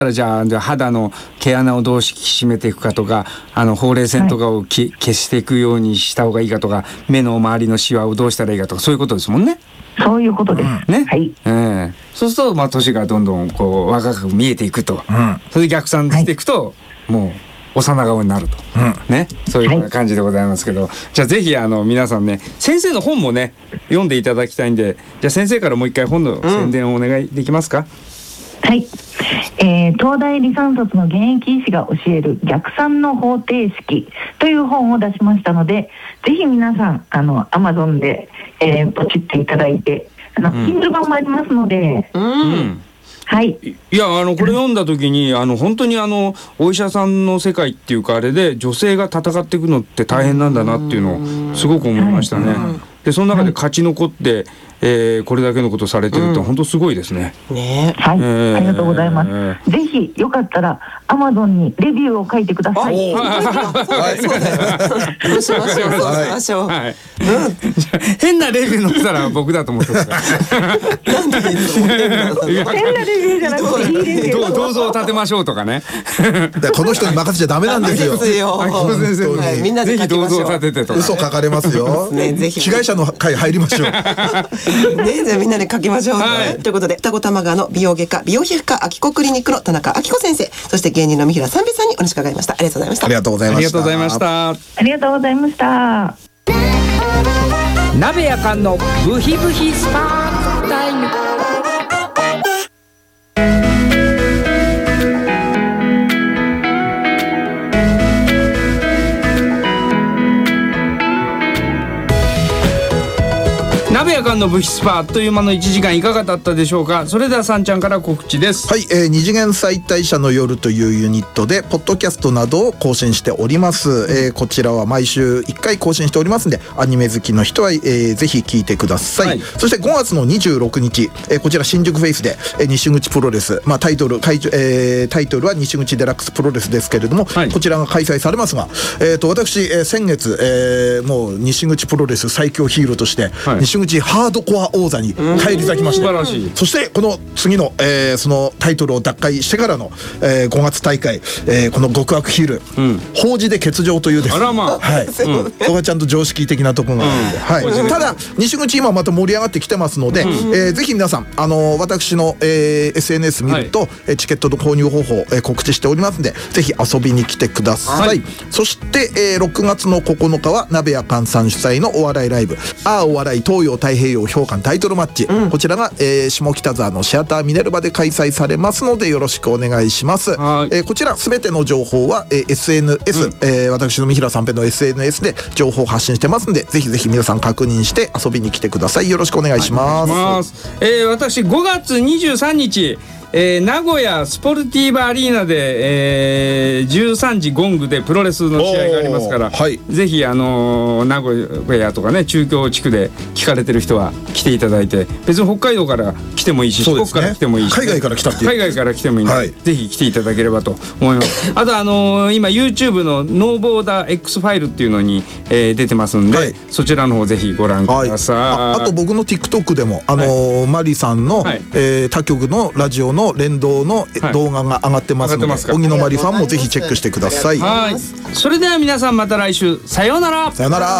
じゃあ肌の毛穴をどう引き締めていくかとか、ほうれい線とかを消していくようにした方がいいかとか、目の周りのシワをどうしたらいいかとか、そういうことですもんね。 そういうことです。 ね。 はい。 そうすると年がどんどんこう若く見えていくと、それで逆算していくと、もう幼顔になると、ね、そういう感じでございますけど、じゃあぜひ皆さんね、先生の本もね読んでいただきたいんで、じゃあ先生からもう一回本の宣伝をお願いできますか？ はい、東大理3卒の現役医師が教える逆算の方程式という本を出しましたので、ぜひ皆さんAmazon で、ポチっていただいて、Kindle 版もありますので、はい、 いやこれ読んだ時に本当にお医者さんの世界っていうか、あれで女性が戦っていくのって大変なんだなっていうのをすごく思いましたね。でその中で勝ち残って、これだけのことされてるって本当すごいですね。 はい、ありがとうございます。ぜひよかったら Amazon にレビューを書いてください。 そうしましょう、そうしましょう。 変なレビュー載せたら僕だと思ってた。 変なレビューじゃなくていいレビュー。 銅像を建てましょうとかね。 この人に任せちゃダメなんですよ。 先生、 みんなでぜひ銅像を建ててとか。 嘘書かれますよ。被害者の会入りましょう。 ね、じゃあみんなで書きましょう。ということで、二子玉川の美容外科美容皮膚科秋子クリニックの田中秋子先生、そして芸人の三平三平さんにお話伺いました。ありがとうございました。 ありがとうございました。 ありがとうございました。 ありがとうございました。 鍋やかんのブヒブヒスパータイム。鍋やかんのブヒスパーという間の1時間いかがだったでしょうか。それではさんちゃんから告知です。 はい、二次元再退者の夜というユニットでポッドキャストなどを更新しております。こちらは毎週1回更新しておりますので、アニメ好きの人は、ぜひ聞いてください。はい、そして5月の26日、こちら新宿フェイスで、西口プロレス、タイトルは西口デラックスプロレスですけれども、こちらが開催されますが、私、先月、もう西口プロレス最強ヒーローとして、西口ハードコア王座に返り咲きまして、そしてこの次の、そのタイトルを奪回してからの、5月大会、この極悪ヒール、法事で欠場というですね、そこがちゃんと常識的なところがあるので、ただ西口今また盛り上がってきてますので、ぜひ皆さん私の、SNS 見ると、チケットの購入方法、告知しておりますので、ぜひ遊びに来てください。そして、6月の9日は鍋やかんさん主催のお笑いライブ、お笑い東洋太平洋評価タイトルマッチ、こちらが、下北沢のシアターミネルバで開催されますので、よろしくお願いします。こちらすべての情報は、SNS、私の三平三平の SNS で情報発信してますので、ぜひぜひ皆さん確認して遊びに来てください。よろしくお願いします。 私5月23日名古屋スポルティーバアリーナで、13時ゴングでプロレスの試合がありますから、ぜひ名古屋とかね、中京地区で聞かれてる人は来ていただいて、別に北海道から来てもいいし、四国から来てもいいし、 海外から来たっていう、 海外から来てもいいので、ぜひ来ていただければと思います。あと今 YouTube のノーボーダー X ファイルっていうのに、出てますんで、そちらの方ぜひご覧ください。 あと僕の TikTok でもマリさんの、他局のラジオの連動の動画が上がってますので、荻野マリファンもぜひチェックしてください。 それでは皆さんまた来週、さようなら。 さようなら。